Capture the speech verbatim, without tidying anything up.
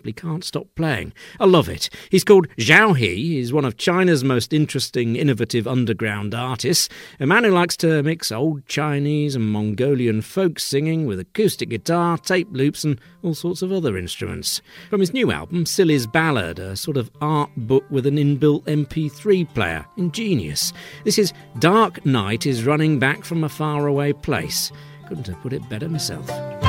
simply can't stop playing. I love it. He's called Zhao He. He's one of China's most interesting, innovative underground artists, a man who likes to mix old Chinese and Mongolian folk singing with acoustic guitar, tape loops and all sorts of other instruments. From his new album, Silly's Ballad, a sort of art book with an inbuilt M P three player. Ingenious. This is Dark Night is Running Back from a Faraway Place. Couldn't have put it better myself.